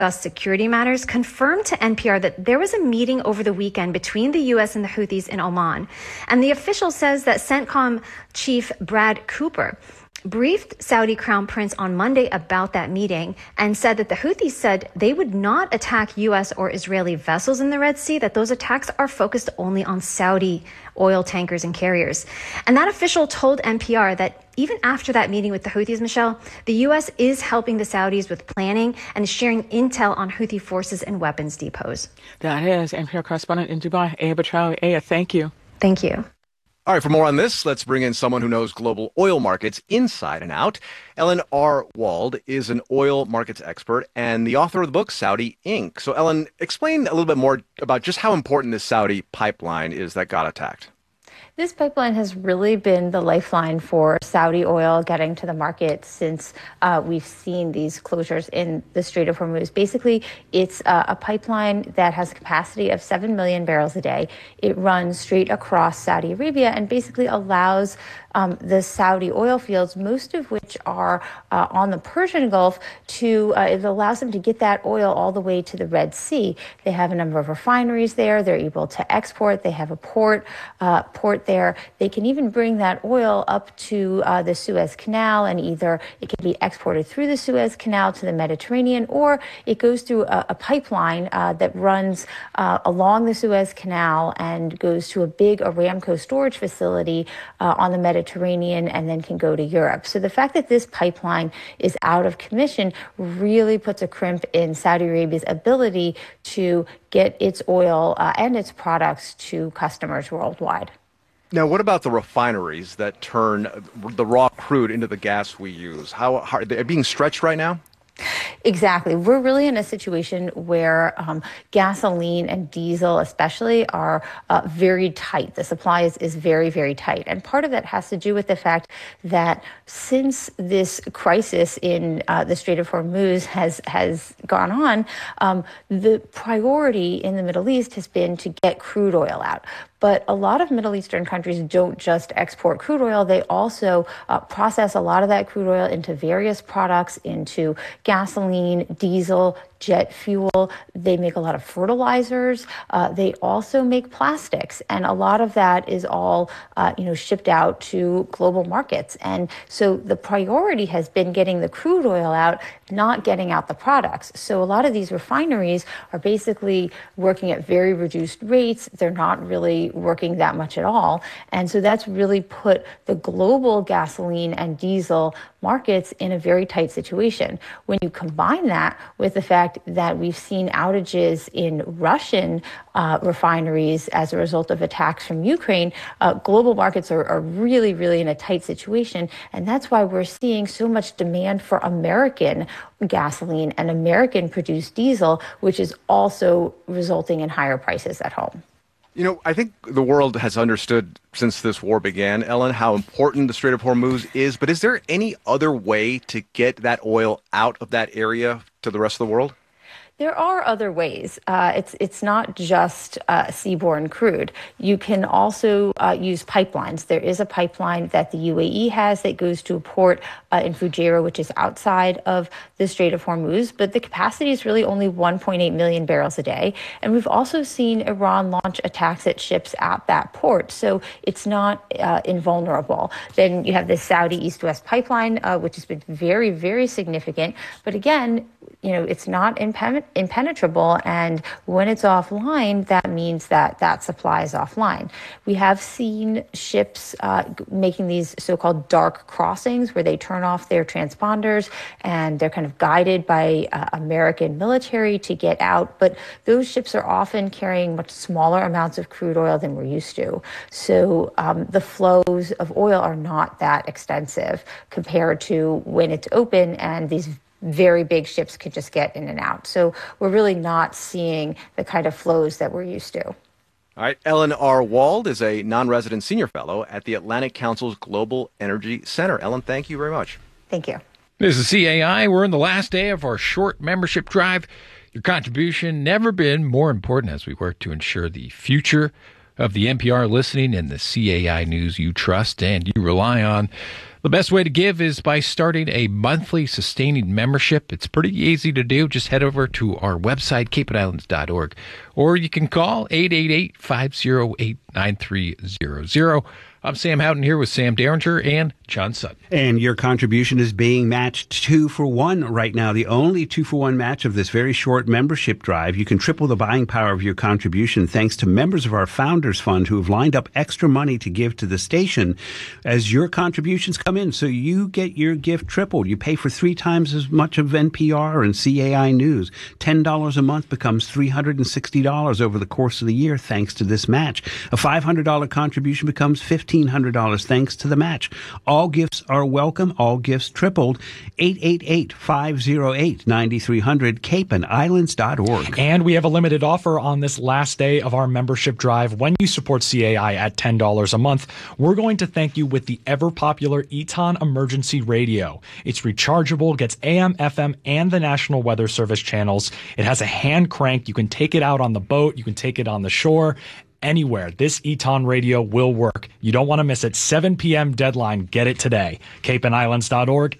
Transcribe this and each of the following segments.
security matters, confirmed to NPR that there was a meeting over the weekend between the U.S. and the Houthis in Oman. And the official says that CENTCOM chief Brad Cooper briefed Saudi Crown Prince on Monday about that meeting and said that the Houthis said they would not attack U.S. or Israeli vessels in the Red Sea, that those attacks are focused only on Saudi oil tankers and carriers. And that official told NPR that even after that meeting with the Houthis, Michelle, the U.S. is helping the Saudis with planning and sharing intel on Houthi forces and weapons depots. That is NPR correspondent in Dubai, Aya Batrawi. Aya, thank you. Thank you. All right, for more on this, let's bring in someone who knows global oil markets inside and out. Ellen R. Wald is an oil markets expert and the author of the book Saudi Inc. So, Ellen, explain a little bit more about just how important this Saudi pipeline is that got attacked. This pipeline has really been the lifeline for Saudi oil getting to the market since we've seen these closures in the Strait of Hormuz. Basically, it's a pipeline that has a capacity of 7 million barrels a day. It runs straight across Saudi Arabia and basically allows the Saudi oil fields, most of which are on the Persian Gulf, it allows them to get that oil all the way to the Red Sea. They have a number of refineries there. They're able to export. They have a port there. They can even bring that oil up to the Suez Canal, and either it can be exported through the Suez Canal to the Mediterranean, or it goes through a pipeline that runs along the Suez Canal and goes to a big Aramco storage facility on the Mediterranean, and then can go to Europe. So the fact that this pipeline is out of commission really puts a crimp in Saudi Arabia's ability to get its oil and its products to customers worldwide. Now, what about the refineries that turn the raw crude into the gas we use? How are they being stretched right now? Exactly. We're really in a situation where gasoline and diesel especially are very tight. The supply is very, very tight. And part of that has to do with the fact that since this crisis in the Strait of Hormuz has gone on, the priority in the Middle East has been to get crude oil out. But a lot of Middle Eastern countries don't just export crude oil. They also process a lot of that crude oil into various products, into gasoline, diesel, jet fuel. They make a lot of fertilizers. They also make plastics. And a lot of that is all, shipped out to global markets. And so the priority has been getting the crude oil out, not getting out the products. So a lot of these refineries are basically working at very reduced rates. They're not really working that much at all. And so that's really put the global gasoline and diesel markets in a very tight situation. When you combine that with the fact that we've seen outages in Russian refineries as a result of attacks from Ukraine, global markets are really, really in a tight situation. And that's why we're seeing so much demand for American gasoline and American produced diesel, which is also resulting in higher prices at home. You know, I think the world has understood since this war began, Ellen, how important the Strait of Hormuz is. But is there any other way to get that oil out of that area to the rest of the world? There are other ways. It's not just seaborne crude. You can also use pipelines. There is a pipeline that the UAE has that goes to a port in Fujairah, which is outside of the Strait of Hormuz, but the capacity is really only 1.8 million barrels a day. And we've also seen Iran launch attacks at ships at that port, so it's not invulnerable. Then you have the Saudi East-West pipeline, which has been very, very significant. But again, it's not impenetrable, and when it's offline, that means that supply is offline. We have seen ships making these so-called dark crossings where they turn off their transponders and they're kind of guided by American military to get out. But those ships are often carrying much smaller amounts of crude oil than we're used to. So the flows of oil are not that extensive compared to when it's open and these very big ships could just get in and out. So we're really not seeing the kind of flows that we're used to. All right. Ellen R. Wald is a non-resident senior fellow at the Atlantic Council's Global Energy Center. Ellen, thank you very much. Thank you. This is CAI. We're in the last day of our short membership drive. Your contribution never been more important as we work to ensure the future of the NPR listening and the CAI news you trust and you rely on. The best way to give is by starting a monthly sustaining membership. It's pretty easy to do. Just head over to our website, capeandislands.org, or you can call 888-508-9300. I'm Sam Houghton here with Sam Derringer and John Sutton. And your contribution is being matched 2-for-1 right now. The only 2-for-1 match of this very short membership drive. You can triple the buying power of your contribution thanks to members of our Founders Fund who have lined up extra money to give to the station as your contributions come in. So you get your gift tripled. You pay for 3 times as much of NPR and CAI News. $10 a month becomes $360 over the course of the year thanks to this match. A $500 contribution becomes $1,500 thanks to the match. All gifts are welcome. All gifts tripled. 888-508-9300, capeandislands.org. And we have a limited offer on this last day of our membership drive. When you support CAI at $10 a month, we're going to thank you with the ever-popular Eton Emergency Radio. It's rechargeable, gets AM, FM, and the National Weather Service channels. It has a hand crank. You can take it out on the boat. You can take it on the shore. Anywhere, this Eton radio will work. You don't want to miss it. 7 p.m. deadline. Get it today. capeandislands.org,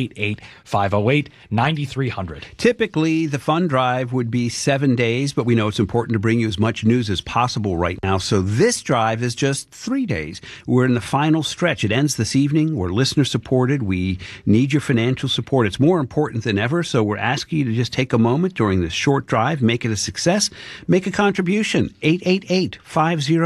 888-508-9300. Typically, the fund drive would be 7 days, but we know it's important to bring you as much news as possible right now. So this drive is just 3 days. We're in the final stretch. It ends this evening. We're listener supported. We need your financial support. It's more important than ever. So we're asking you to just take a moment during this short drive, make it a success, make a contribution. 888-508-9300,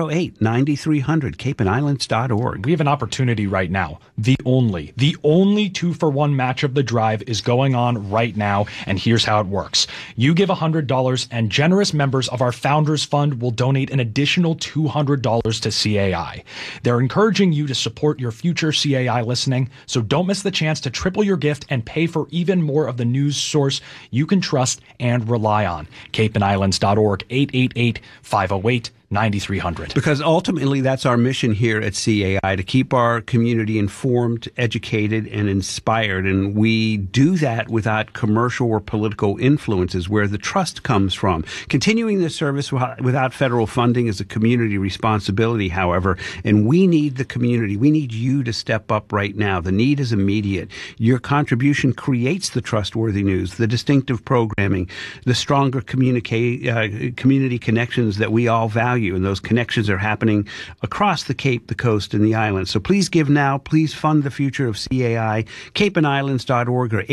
capeandislands.org. We have an opportunity right now. The only 2-for-1 match of the drive is going on right now, and here's how it works. You give $100, and generous members of our Founders Fund will donate an additional $200 to CAI. They're encouraging you to support your future CAI listening, so don't miss the chance to triple your gift and pay for even more of the news source you can trust and rely on. capeandislands.org, 888-508-9300. Because ultimately that's our mission here at CAI, to keep our community informed, educated, and inspired. And we do that without commercial or political influences, where the trust comes from. Continuing this service without federal funding is a community responsibility, however, and we need the community. We need you to step up right now. The need is immediate. Your contribution creates the trustworthy news, the distinctive programming, the stronger community connections that we all value. And those connections are happening across the Cape, the coast, and the islands. So please give now. Please fund the future of CAI. capeandislands.org or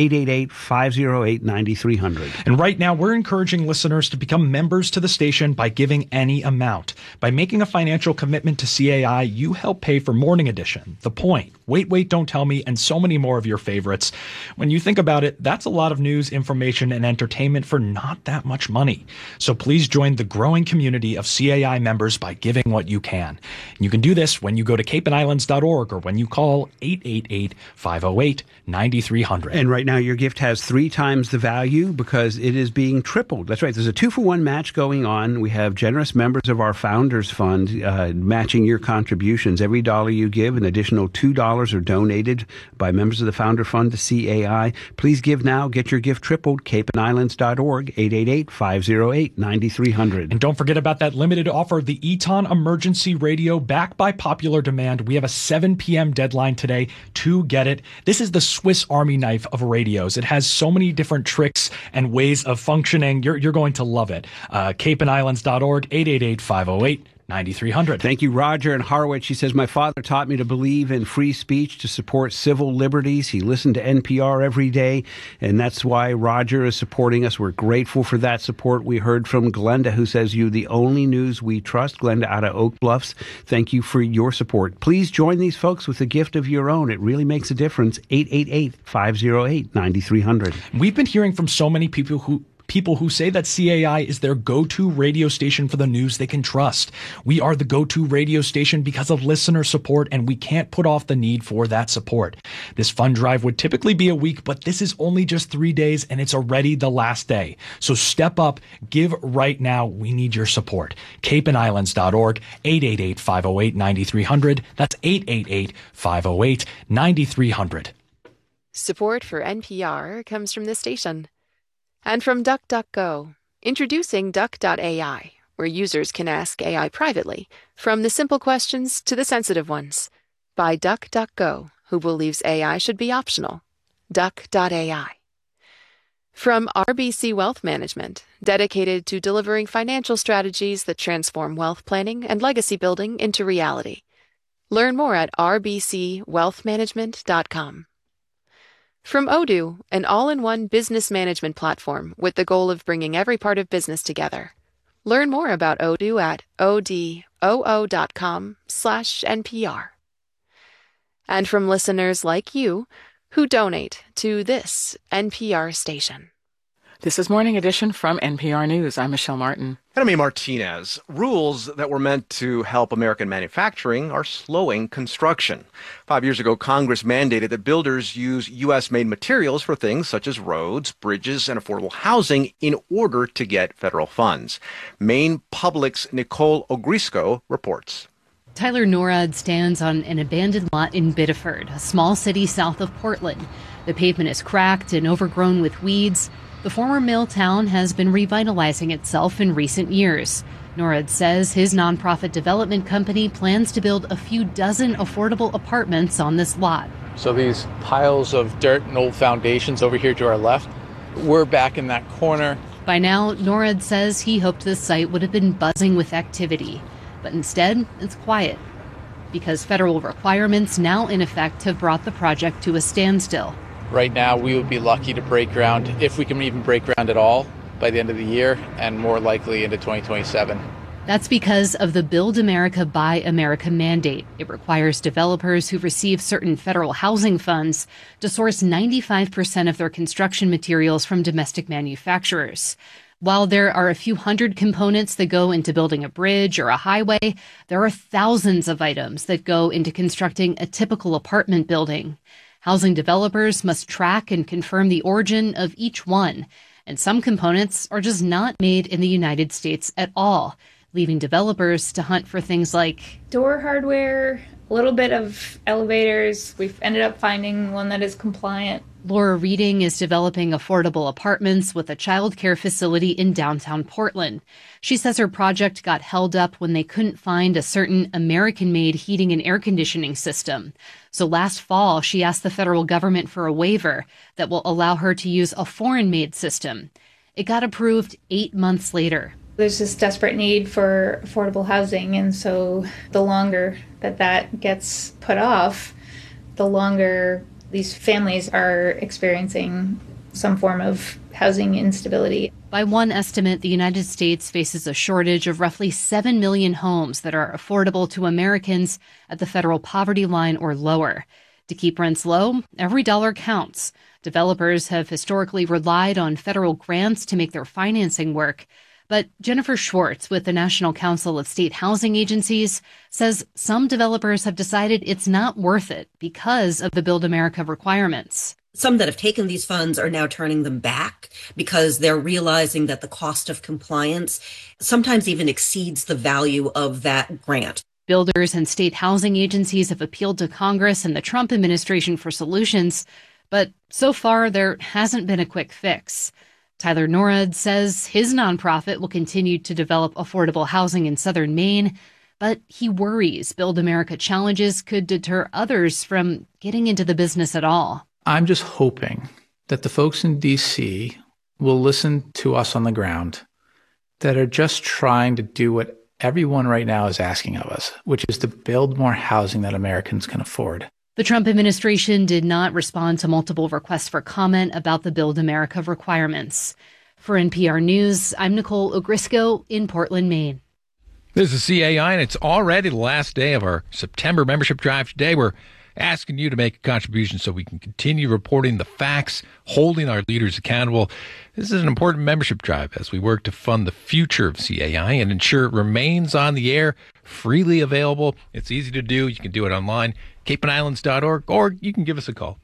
888-508-9300. And right now, we're encouraging listeners to become members to the station by giving any amount. By making a financial commitment to CAI, you help pay for Morning Edition, The Point, Wait, Don't Tell Me, and so many more of your favorites. When you think about it, that's a lot of news, information, and entertainment for not that much money. So please join the growing community of CAI members by giving what you can. And you can do this when you go to capeandislands.org or when you call 888-508-9300. And right now your gift has 3 times the value because it is being tripled. That's right. There's a 2-for-1 match going on. We have generous members of our Founders Fund matching your contributions. Every dollar you give, an additional $2 are donated by members of the Founder Fund to CAI. Please give now. Get your gift tripled. capeandislands.org, 888-508-9300. And don't forget about that limited offer, the Eton Emergency Radio, backed by popular demand. We have a 7 p.m. deadline today to get it. This is the Swiss Army knife of radios. It has so many different tricks and ways of functioning. You're going to love it. capeandislands.org, 888-508-9300. 9300. Thank you, Roger in Harwich. He says, my father taught me to believe in free speech, to support civil liberties. He listened to NPR every day, and that's why Roger is supporting us. We're grateful for that support. We heard from Glenda, who says, you the only news we trust. Glenda out of Oak Bluffs, thank you for your support. Please join these folks with a gift of your own. It really makes a difference. 888-508-9300. We've been hearing from so many people who say that CAI is their go-to radio station for the news they can trust. We are the go-to radio station because of listener support, and we can't put off the need for that support. This fund drive would typically be a week, but this is only just 3 days, and it's already the last day. So step up, give right now. We need your support. capeandislands.org, 888-508-9300. That's 888-508-9300. Support for NPR comes from this station. And from DuckDuckGo, introducing Duck.ai, where users can ask AI privately, from the simple questions to the sensitive ones, by DuckDuckGo, who believes AI should be optional. Duck.ai. From RBC Wealth Management, dedicated to delivering financial strategies that transform wealth planning and legacy building into reality. Learn more at rbcwealthmanagement.com. From Odoo, an all-in-one business management platform with the goal of bringing every part of business together. Learn more about Odoo at odoo.com/NPR. And from listeners like you who donate to this NPR station. This is Morning Edition from NPR News. I'm Michelle Martin. And I'm Martinez. Rules that were meant to help American manufacturing are slowing construction. 5 years ago, Congress mandated that builders use U.S.-made materials for things such as roads, bridges, and affordable housing in order to get federal funds. Maine Public's Nicole Ogrisco reports. Tyler Norad stands on an abandoned lot in Biddeford, a small city south of Portland. The pavement is cracked and overgrown with weeds. The former mill town has been revitalizing itself in recent years. Norad says his nonprofit development company plans to build a few dozen affordable apartments on this lot. So these piles of dirt and old foundations over here to our left, we're back in that corner. By now, Norad says he hoped the site would have been buzzing with activity. But instead, it's quiet because federal requirements now in effect have brought the project to a standstill. Right now, we would be lucky to break ground, if we can even break ground at all, by the end of the year, and more likely into 2027. That's because of the Build America, Buy America mandate. It requires developers who receive certain federal housing funds to source 95% of their construction materials from domestic manufacturers. While there are a few hundred components that go into building a bridge or a highway, there are thousands of items that go into constructing a typical apartment building. Housing developers must track and confirm the origin of each one, and some components are just not made in the United States at all, leaving developers to hunt for things like door hardware, a little bit of elevators. We've ended up finding one that is compliant. Laura Reading is developing affordable apartments with a child care facility in downtown Portland. She says her project got held up when they couldn't find a certain American-made heating and air conditioning system. So last fall, she asked the federal government for a waiver that will allow her to use a foreign-made system. It got approved 8 months later. There's this desperate need for affordable housing, and so the longer that gets put off, the longer these families are experiencing some form of housing instability. By one estimate, the United States faces a shortage of roughly 7 million homes that are affordable to Americans at the federal poverty line or lower. To keep rents low, every dollar counts. Developers have historically relied on federal grants to make their financing work. But Jennifer Schwartz with the National Council of State Housing Agencies says some developers have decided it's not worth it because of the Build America requirements. Some that have taken these funds are now turning them back because they're realizing that the cost of compliance sometimes even exceeds the value of that grant. Builders and state housing agencies have appealed to Congress and the Trump administration for solutions, but so far there hasn't been a quick fix. Tyler Norad says his nonprofit will continue to develop affordable housing in southern Maine, but he worries Build America challenges could deter others from getting into the business at all. I'm just hoping that the folks in D.C. will listen to us on the ground that are just trying to do what everyone right now is asking of us, which is to build more housing that Americans can afford. The Trump administration did not respond to multiple requests for comment about the Build America requirements. For NPR News, I'm Nicole Ogrisco in Portland, Maine. This is CAI, and it's already the last day of our September membership drive. Today, we're asking you to make a contribution so we can continue reporting the facts, holding our leaders accountable. This is an important membership drive as we work to fund the future of CAI and ensure it remains on the air, freely available. It's easy to do. You can do it online, capeandislands.org, or you can give us a call,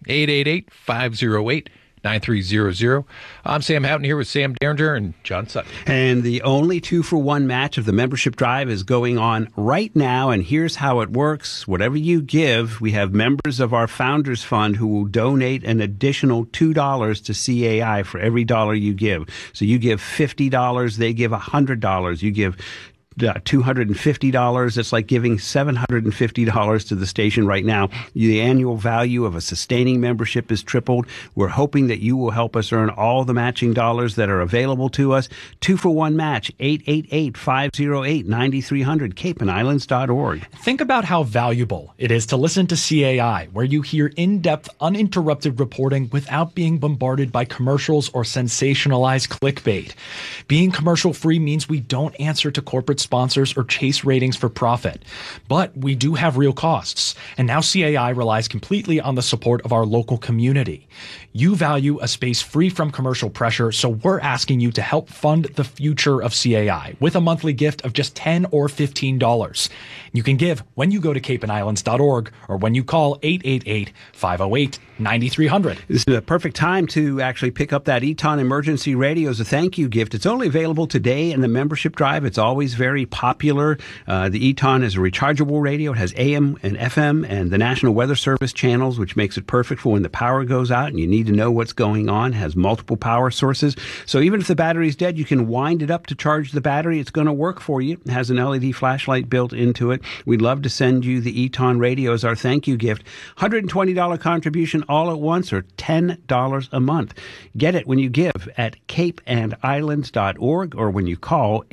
888-508-9300. I'm Sam Houghton here with Sam Derringer and John Sutton. And the only 2-for-1 match of the membership drive is going on right now. And here's how it works. Whatever you give, we have members of our Founders Fund who will donate an additional $2 to CAI for every dollar you give. So you give $50, they give $100. You give $250. It's like giving $750 to the station right now. The annual value of a sustaining membership is tripled. We're hoping that you will help us earn all the matching dollars that are available to us. 2-for-1 match, 888-508-9300, capeandislands.org. Think about how valuable it is to listen to CAI, where you hear in-depth, uninterrupted reporting without being bombarded by commercials or sensationalized clickbait. Being commercial-free means we don't answer to corporate sponsors or chase ratings for profit. But we do have real costs, and now CAI relies completely on the support of our local community. You value a space free from commercial pressure, so we're asking you to help fund the future of CAI with a monthly gift of just $10 or $15. You can give when you go to capeandislands.org or when you call 888-508-9300. This is a perfect time to actually pick up that Eton Emergency Radio as a thank you gift. It's only available today in the membership drive. It's always very popular. The Eton is a rechargeable radio. It has AM and FM and the National Weather Service channels, which makes it perfect for when the power goes out and you need to know what's going on. It has multiple power sources. So even if the battery's dead, you can wind it up to charge the battery. It's going to work for you. It has an LED flashlight built into it. We'd love to send you the Eton Radio as our thank you gift. $120 contribution all at once or $10 a month. Get it when you give at capeandislands.org or when you call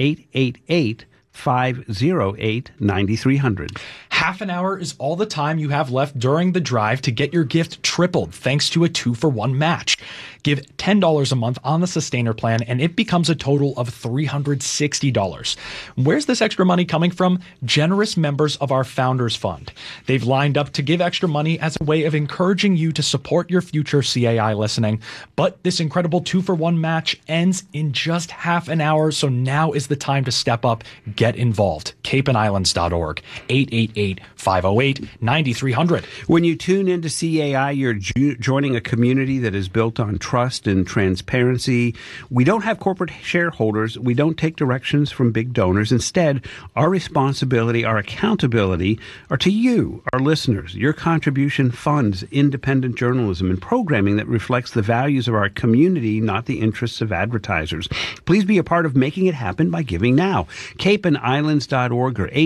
888-508-9300. Half an hour is all the time you have left during the drive to get your gift tripled thanks to a 2-for-1 match. Give $10 a month on the Sustainer plan and it becomes a total of $360. Where's this extra money coming from? Generous members of our Founders Fund. They've lined up to give extra money as a way of encouraging you to support your future CAI listening. But this incredible 2-for-1 match ends in just half an hour, so now is the time to step up. Get involved. capeandislands.org. 888-508-9300. When you tune into CAI, you're joining a community that is built on trust and transparency. We don't have corporate shareholders. We don't take directions from big donors. Instead, our responsibility, our accountability are to you, our listeners. Your contribution funds independent journalism and programming that reflects the values of our community, not the interests of advertisers. Please be a part of making it happen by giving now. capeandislands.org or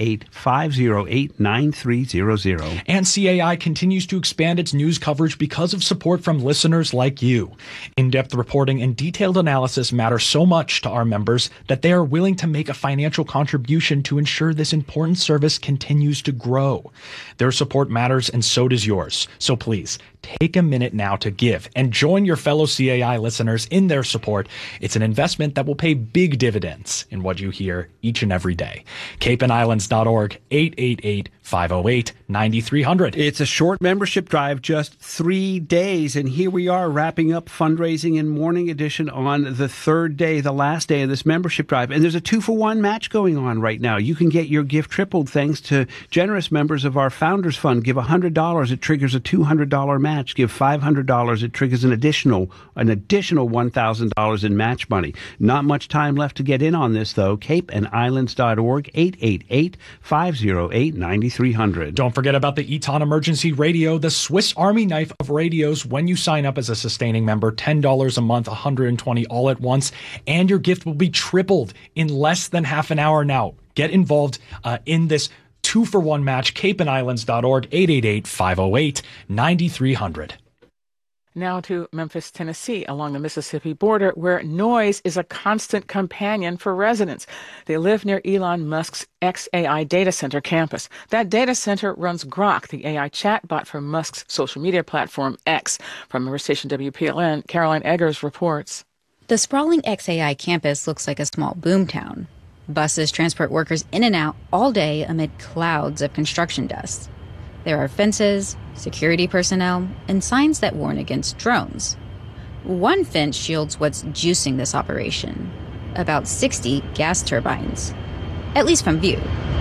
888-508-9300. And CAI continues to expand its news coverage because of support from listeners like you. In-depth reporting and detailed analysis matter so much to our members that they are willing to make a financial contribution to ensure this important service continues to grow. Their support matters and so does yours. So please, take a minute now to give and join your fellow CAI listeners in their support. It's an investment that will pay big dividends in what you hear each and every day. capeandislands.org, 888-508-9300. It's a short membership drive, just 3 days, and here we are wrapping up fundraising in Morning Edition on the third day, the last day of this membership drive. And there's a 2-for-1 match going on right now. You can get your gift tripled thanks to generous members of our Founders Fund. Give $100, it triggers a $200 match. Give $500, it triggers an additional $1,000 in match money. Not much time left to get in on this, though. capeandislands.org, 888-508-9300. Don't forget about the Eton Emergency Radio, the Swiss Army knife of radios. When you sign up as a sustaining member, $10 a month, $120 all at once, and your gift will be tripled in less than half an hour. Now, get involved in this 2-for-1 match. capeandislands.org, 888-508-9300. Now to Memphis, Tennessee, along the Mississippi border, where noise is a constant companion for residents. They live near Elon Musk's xAI data center campus. That data center runs Grok, the AI chatbot for Musk's social media platform X. From member station WPLN, Caroline Eggers reports. The sprawling xAI campus looks like a small boomtown. Buses transport workers in and out all day amid clouds of construction dust. There are fences, security personnel, and signs that warn against drones. One fence shields what's juicing this operation, about 60 gas turbines, at least from view.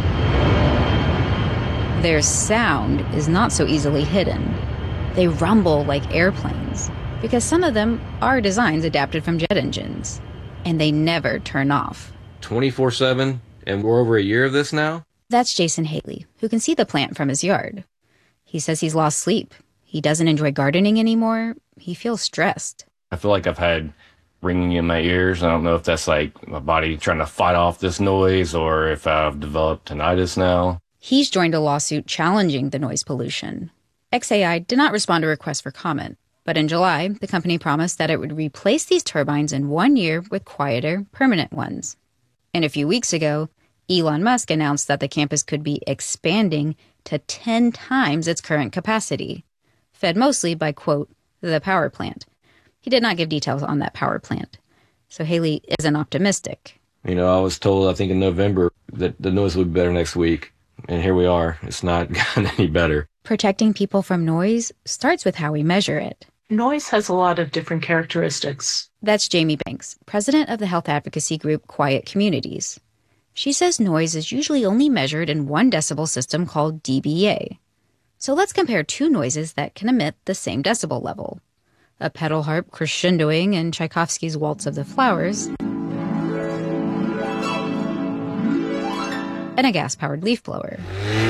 Their sound is not so easily hidden. They rumble like airplanes, because some of them are designs adapted from jet engines, and they never turn off. 24/7, and we're over a year of this now? That's Jason Haley, who can see the plant from his yard. He says he's lost sleep. He doesn't enjoy gardening anymore. He feels stressed. I feel like I've had ringing in my ears. I don't know if that's like my body trying to fight off this noise or if I've developed tinnitus now. He's joined a lawsuit challenging the noise pollution. XAI did not respond to requests for comment, but in July, the company promised that it would replace these turbines in 1 year with quieter, permanent ones. And a few weeks ago, Elon Musk announced that the campus could be expanding to 10 times its current capacity, fed mostly by, quote, the power plant. He did not give details on that power plant. So Haley isn't optimistic. I was told, I think in November, that the noise would be better next week. And here we are. It's not gotten any better. Protecting people from noise starts with how we measure it. Noise has a lot of different characteristics. That's Jamie Banks, president of the health advocacy group Quiet Communities. She says noise is usually only measured in 1 decibel system called dBA. So let's compare 2 noises that can emit the same decibel level. A pedal harp crescendoing in Tchaikovsky's Waltz of the Flowers, and a gas-powered leaf blower.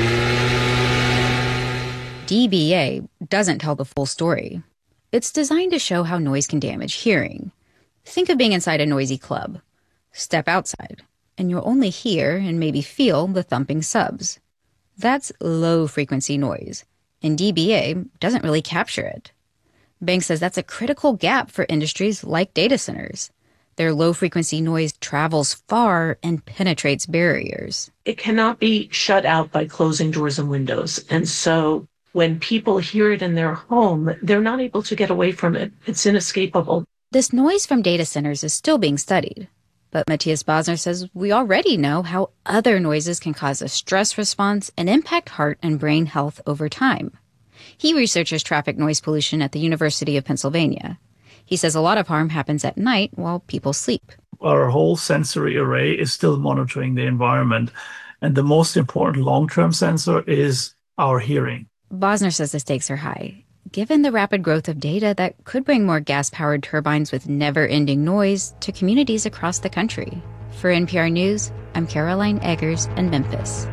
dBA doesn't tell the full story. It's designed to show how noise can damage hearing. Think of being inside a noisy club. Step outside, and you'll only hear and maybe feel the thumping subs. That's low-frequency noise, and dBA doesn't really capture it. Banks says that's a critical gap for industries like data centers. Their low-frequency noise travels far and penetrates barriers. It cannot be shut out by closing doors and windows. And so when people hear it in their home, they're not able to get away from it. It's inescapable. This noise from data centers is still being studied. But Matthias Bosner says we already know how other noises can cause a stress response and impact heart and brain health over time. He researches traffic noise pollution at the University of Pennsylvania. He says a lot of harm happens at night while people sleep. Our whole sensory array is still monitoring the environment. And the most important long-term sensor is our hearing. Bosner says the stakes are high, given the rapid growth of data that could bring more gas-powered turbines with never-ending noise to communities across the country. For NPR News, I'm Caroline Eggers in Memphis.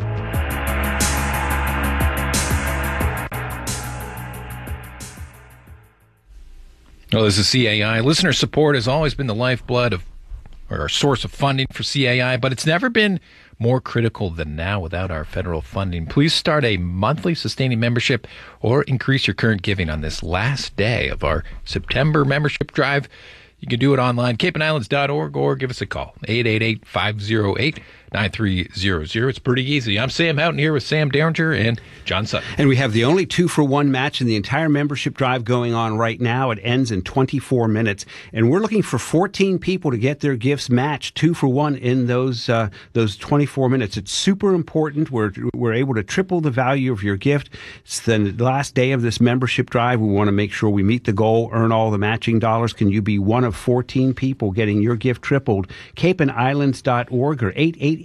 Well, this is CAI. Listener support has always been the lifeblood of, or a source of funding for CAI, but it's never been more critical than now without our federal funding. Please start a monthly sustaining membership or increase your current giving on this last day of our September membership drive. You can do it online, capeandislands.org, or give us a call, 888-508-9300. It's pretty easy. I'm Sam Houghton here with Sam Derringer and John Sutton. And we have the only 2-for-1 match in the entire membership drive going on right now. It ends in 24 minutes. And we're looking for 14 people to get their gifts matched 2-for-1 in those 24 minutes. It's super important. We're able to triple the value of your gift. It's the last day of this membership drive. We want to make sure we meet the goal, earn all the matching dollars. Can you be one of 14 people getting your gift tripled? capeandislands.org or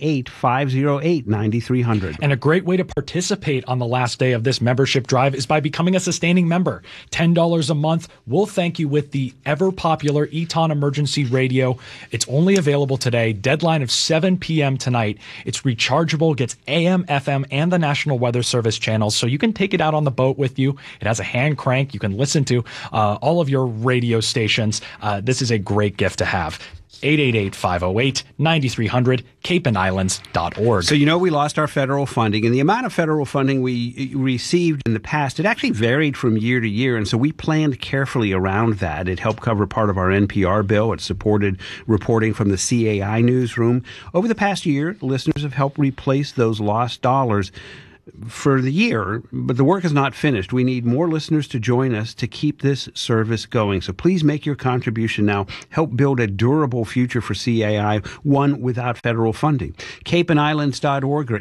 888-508-9300. And a great way to participate on the last day of this membership drive is by becoming a sustaining member. $10 a month. We'll thank you with the ever-popular Eton Emergency Radio. It's only available today. Deadline of 7 p.m. tonight. It's rechargeable, gets AM, FM, and the National Weather Service channels, so you can take it out on the boat with you. It has a hand crank. You can listen to all of your radio stations. This is a great gift to have. 888-508-9300, capeandislands.org. So we lost our federal funding, and the amount of federal funding we received in the past, it actually varied from year to year, and so we planned carefully around that. It helped cover part of our NPR bill. It supported reporting from the CAI newsroom. Over the past year, listeners have helped replace those lost dollars for the year, but the work is not finished. We need more listeners to join us to keep this service going. So please make your contribution now. Help build a durable future for CAI, one without federal funding. capeandislands.org or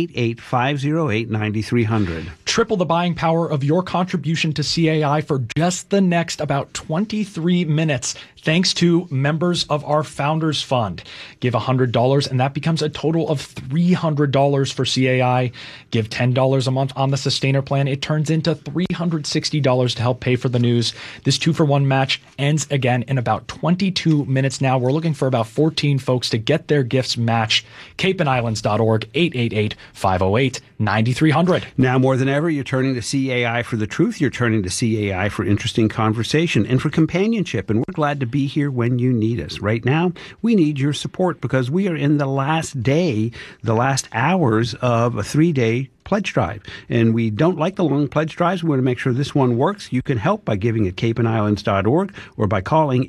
888-508-9300. Triple the buying power of your contribution to CAI for just the next about 23 minutes, thanks to members of our Founders Fund. Give $100, and that becomes a total of $300 for CAI. Give $10 a month on the Sustainer Plan. It turns into $360 to help pay for the news. This 2-for-1 match ends again in about 22 minutes now. We're looking for about 14 folks to get their gifts matched. capeandislands.org, 888-508-9300. Now more than ever, Remember, you're turning to CAI for the truth. You're turning to CAI for interesting conversation and for companionship. And we're glad to be here when you need us. Right now, we need your support because we are in the last hours of a 3-day pledge drive. And we don't like the long pledge drives. We want to make sure this one works. You can help by giving at capeandislands.org or by calling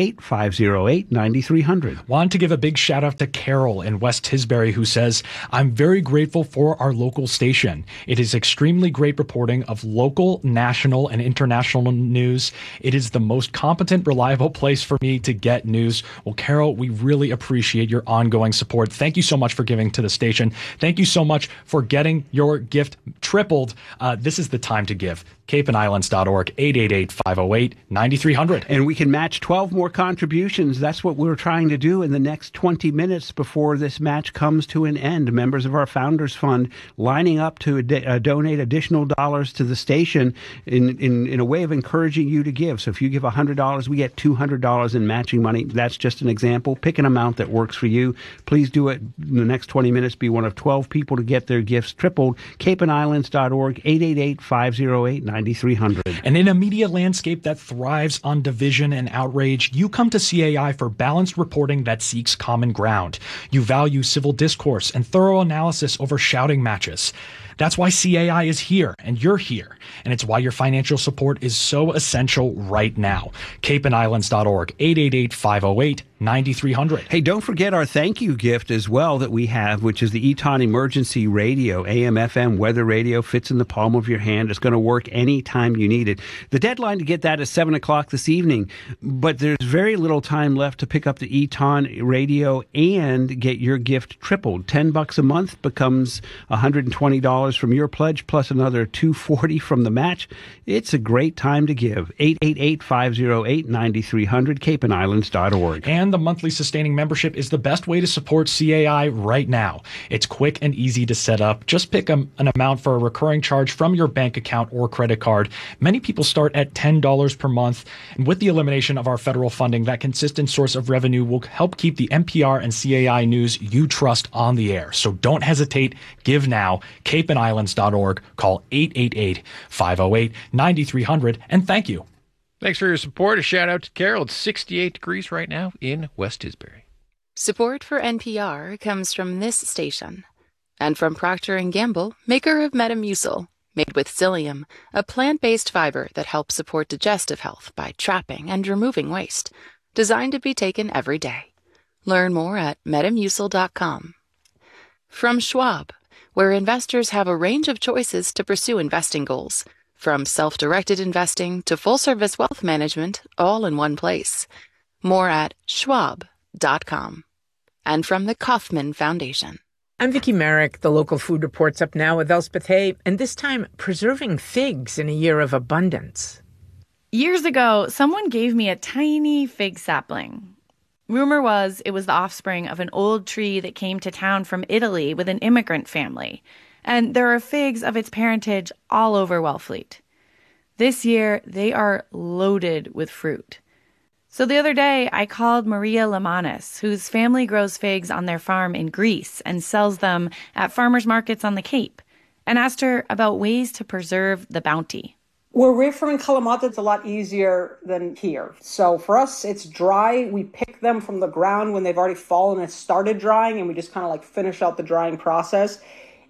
888-508-9300. Want to give a big shout out to Carol in West Tisbury, who says, I'm very grateful for our local station. It is extremely great reporting of local, national, and international news. It is the most competent, reliable place for me to get news. Well, Carol, we really appreciate your ongoing support. Thank you so much for giving to the station. Thank you so much for getting your gift tripled. This is the time to give. capeandislands.org, 888-508-9300. And we can match 12 more contributions. That's what we're trying to do in the next 20 minutes before this match comes to an end. Members of our Founders Fund lining up to donate additional dollars to the station in a way of encouraging you to give. So if you give $100, we get $200 in matching money. That's just an example. Pick an amount that works for you. Please do it in the next 20 minutes. Be one of 12 people to get their gifts tripled. capeandislands.org, 888-508-9300. And in a media landscape that thrives on division and outrage, you come to CAI for balanced reporting that seeks common ground. You value civil discourse and thorough analysis over shouting matches. That's why CAI is here, and you're here. And it's why your financial support is so essential right now. capeandislands.org, 888-508-9300. Hey, don't forget our thank you gift as well that we have, which is the Eton Emergency Radio, AM/FM weather radio, fits in the palm of your hand. It's going to work anytime you need it. The deadline to get that is 7 o'clock this evening, but there's very little time left to pick up the Eton Radio and get your gift tripled. $10 a month becomes $120 from your pledge, plus another $240 from the match. It's a great time to give. 888-508-9300, capeandislands.org. And the monthly sustaining membership is the best way to support CAI right now. It's quick and easy to set up. Just pick an amount for a recurring charge from your bank account or credit card. Many people start at $10 per month. And with the elimination of our federal funding, that consistent source of revenue will help keep the NPR and CAI news you trust on the air. So don't hesitate. Give now. capeandislands.org. Call 888-508-9300. And thank you. Thanks for your support. A shout out to Carol. It's 68 degrees right now in West Tisbury. Support for NPR comes from this station and from Procter & Gamble, maker of Metamucil, made with psyllium, a plant-based fiber that helps support digestive health by trapping and removing waste, designed to be taken every day. Learn more at metamucil.com. From Schwab, where investors have a range of choices to pursue investing goals, from self-directed investing to full-service wealth management, all in one place. More at schwab.com. And from the Kauffman Foundation. I'm Vicki Merrick. The local food report's up now with Elspeth Hay, and this time preserving figs in a year of abundance. Years ago, someone gave me a tiny fig sapling. Rumor was it was the offspring of an old tree that came to town from Italy with an immigrant family. And there are figs of its parentage all over Wellfleet. This year, they are loaded with fruit. So the other day, I called Maria Lamanis, whose family grows figs on their farm in Greece and sells them at farmers markets on the Cape, and asked her about ways to preserve the bounty. Where we're from in Kalamata, it's a lot easier than here. So for us, it's dry. We pick them from the ground when they've already fallen and started drying, and we just kind of like finish out the drying process.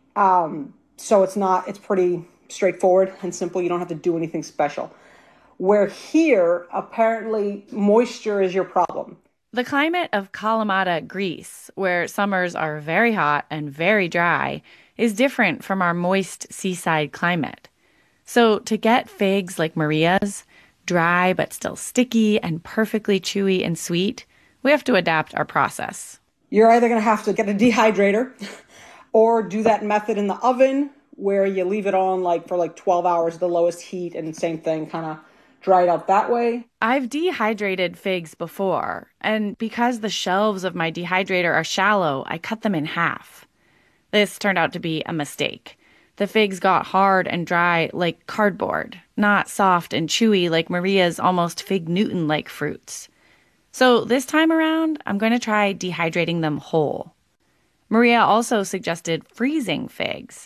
So it's pretty straightforward and simple. You don't have to do anything special. Where here, apparently, moisture is your problem. The climate of Kalamata, Greece, where summers are very hot and very dry, is different from our moist seaside climate. So to get figs like Maria's, dry but still sticky and perfectly chewy and sweet, we have to adapt our process. You're either going to have to get a dehydrator or do that method in the oven where you leave it on for 12 hours at the lowest heat, and same thing, kind of dry it out that way. I've dehydrated figs before, and because the shelves of my dehydrator are shallow, I cut them in half. This turned out to be a mistake. The figs got hard and dry like cardboard, not soft and chewy like Maria's almost Fig Newton-like fruits. So this time around, I'm going to try dehydrating them whole. Maria also suggested freezing figs.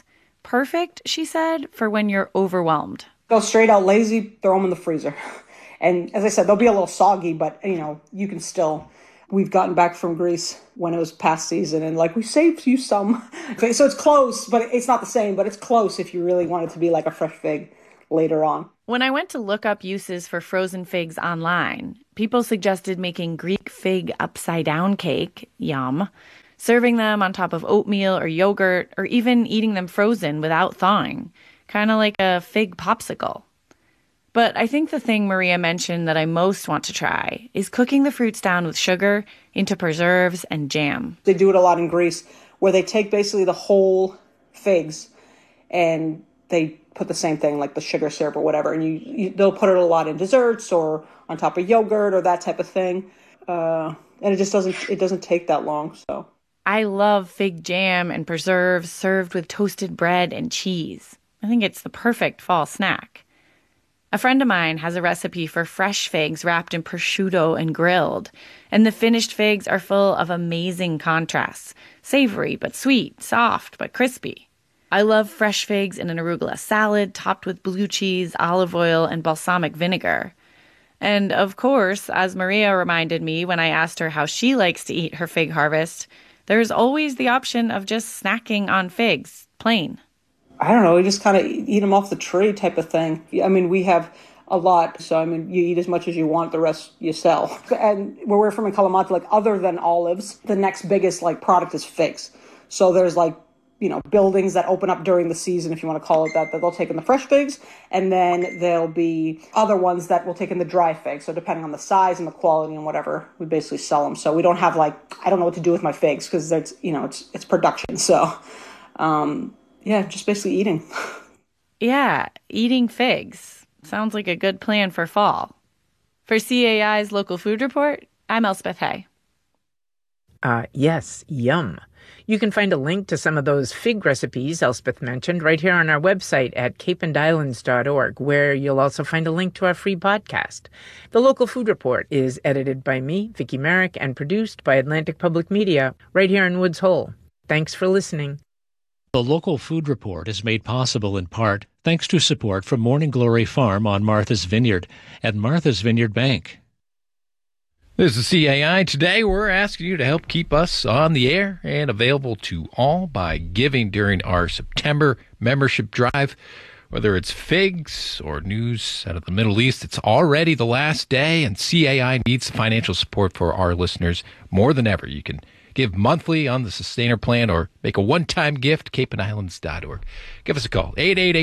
Perfect, she said, for when you're overwhelmed. Go straight out lazy, throw them in the freezer. And as I said, they'll be a little soggy, but, you can still... We've gotten back from Greece when it was past season, and we saved you some. Okay, so it's close, but it's not the same, but it's close if you really want it to be like a fresh fig later on. When I went to look up uses for frozen figs online, people suggested making Greek fig upside-down cake, yum, serving them on top of oatmeal or yogurt, or even eating them frozen without thawing, kind of like a fig popsicle. But I think the thing Maria mentioned that I most want to try is cooking the fruits down with sugar into preserves and jam. They do it a lot in Greece, where they take basically the whole figs and they put the same thing, like the sugar syrup or whatever, and they'll put it a lot in desserts or on top of yogurt or that type of thing. And it just doesn't take that long. So I love fig jam and preserves served with toasted bread and cheese. I think it's the perfect fall snack. A friend of mine has a recipe for fresh figs wrapped in prosciutto and grilled, and the finished figs are full of amazing contrasts, savory but sweet, soft but crispy. I love fresh figs in an arugula salad topped with blue cheese, olive oil, and balsamic vinegar. And of course, as Maria reminded me when I asked her how she likes to eat her fig harvest, there's always the option of just snacking on figs, plain. I don't know, we just kind of eat them off the tree type of thing. I mean, we have a lot, so you eat as much as you want, the rest you sell. And where we're from in Kalamata, other than olives, the next biggest product is figs. So there's buildings that open up during the season, if you want to call it that they'll take in the fresh figs, and then there'll be other ones that will take in the dry figs. So depending on the size and the quality and whatever, we basically sell them. So we don't have I don't know what to do with my figs because it's production. So, yeah, just basically eating. Yeah, eating figs. Sounds like a good plan for fall. For CAI's Local Food Report, I'm Elspeth Hay. Yes, yum. You can find a link to some of those fig recipes Elspeth mentioned right here on our website at capeandislands.org, where you'll also find a link to our free podcast. The Local Food Report is edited by me, Vicki Merrick, and produced by Atlantic Public Media right here in Woods Hole. Thanks for listening. The Local Food Report is made possible in part thanks to support from Morning Glory Farm on Martha's Vineyard and Martha's Vineyard Bank. This is CAI. Today we're asking you to help keep us on the air and available to all by giving during our September membership drive. Whether it's figs or news out of the Middle East, it's already the last day, and CAI needs financial support for our listeners more than ever. You can give monthly on the Sustainer Plan or make a one-time gift, capeandislands.org. Give us a call,